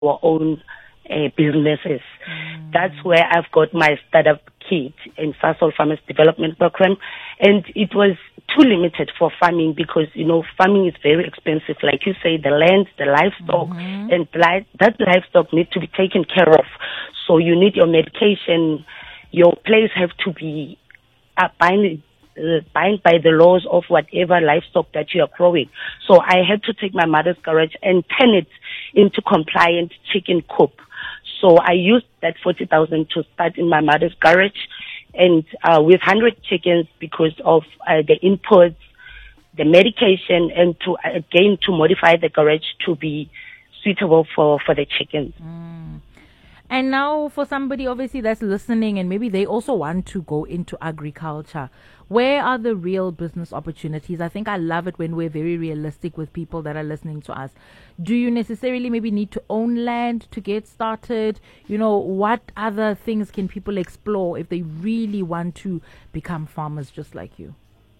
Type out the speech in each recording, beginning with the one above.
our own businesses. That's where I've got my startup kit in Sasol Farmers Development Program. And it was too limited for farming because, farming is very expensive. Like you say, the land, the livestock, and that livestock need to be taken care of. So you need your medication. Your place have to be bind by the laws of whatever livestock that you are growing. So I had to take my mother's garage and turn it into compliant chicken coop. So I used that 40,000 to start in my mother's garage, and with 100 chickens because of the inputs, the medication, and to modify the garage to be suitable for the chickens. And now for somebody obviously that's listening and maybe they also want to go into agriculture, where are the real business opportunities? I think I love it when we're very realistic with people that are listening to us. Do you necessarily maybe need to own land to get started? What other things can people explore if they really want to become farmers just like you?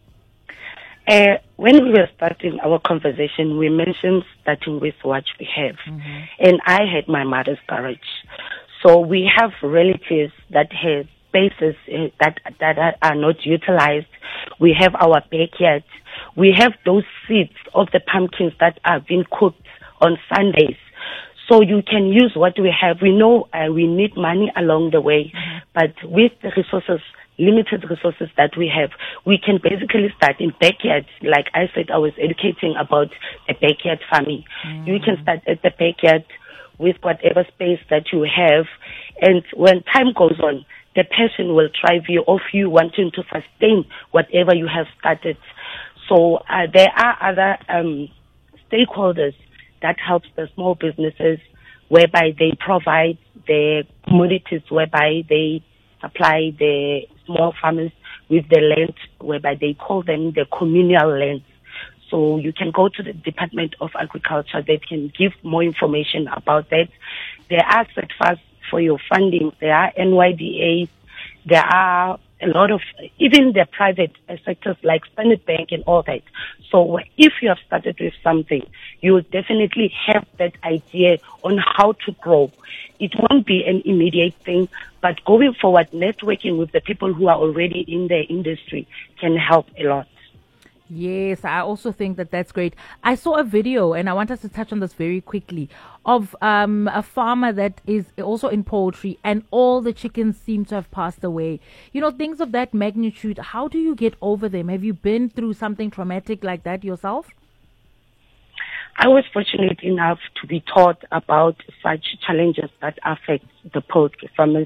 When we were starting our conversation, we mentioned starting with what we have. And I had my mother's garage. So we have relatives that have spaces that are not utilized. We have our backyard. We have those seeds of the pumpkins that are being cooked on Sundays. So you can use what we have. We know we need money along the way, but with the limited resources that we have, we can basically start in backyard. Like I said, I was educating about the backyard farming. You can start at the backyard with whatever space that you have, and when time goes on, the passion will drive you of you wanting to sustain whatever you have started. So there are other stakeholders that helps the small businesses, whereby they provide the commodities, whereby they supply the small farmers with the land, whereby they call them the communal lands. So you can go to the Department of Agriculture. They can give more information about that. There are SETFAs for your funding. There are NYDAs. There are a lot of, even the private sectors like Standard Bank and all that. So if you have started with something, you will definitely have that idea on how to grow. It won't be an immediate thing, but going forward, networking with the people who are already in the industry can help a lot. Yes, I also think that that's great. I saw a video, and I want us to touch on this very quickly, of a farmer that is also in poultry, and all the chickens seem to have passed away. Things of that magnitude. How do you get over them? Have you been through something traumatic like that yourself? I was fortunate enough to be taught about such challenges that affect the poultry farmers,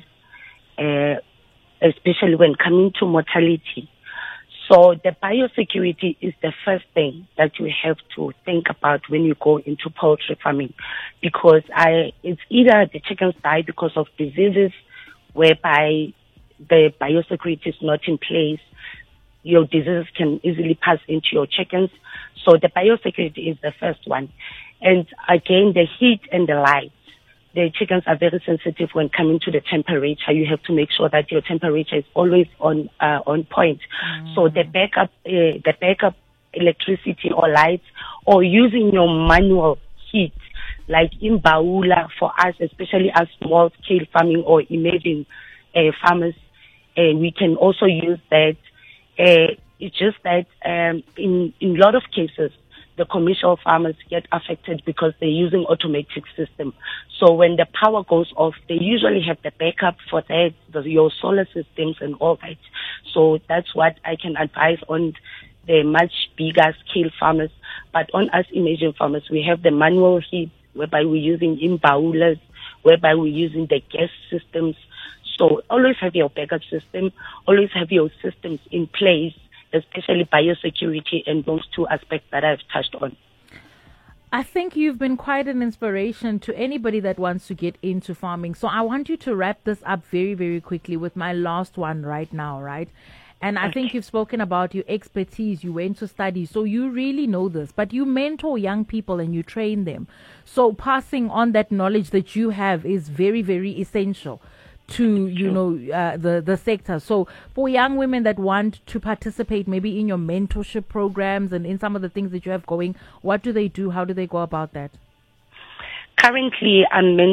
especially when coming to mortality. So the biosecurity is the first thing that you have to think about when you go into poultry farming, because it's either the chickens die because of diseases whereby the biosecurity is not in place. Your diseases can easily pass into your chickens. So the biosecurity is the first one. And again, the heat and the light. The chickens are very sensitive when coming to the temperature. You have to make sure that your temperature is always on point. So the backup electricity or lights, or using your manual heat, like in Baula for us, especially as small scale farming or emerging farmers, we can also use that. It's just that in a lot of cases, the commercial farmers get affected because they're using automatic system. So when the power goes off, they usually have the backup for that, your solar systems and all that. So that's what I can advise on the much bigger scale farmers. But on us emerging farmers, we have the manual heat, whereby we're using imbaulas, whereby we're using the gas systems. So always have your backup system, always have your systems in place, especially biosecurity and those two aspects that I've touched on. I think you've been quite an inspiration to anybody that wants to get into farming. So I want you to wrap this up very, very quickly with my last one right now, right? And I think you've spoken about your expertise. You went to study, so you really know this. But you mentor young people and you train them. So passing on that knowledge that you have is very, very essential to the sector. So for young women that want to participate maybe in your mentorship programs and in some of the things that you have going, what do they do? How do they go about that? Currently, I'm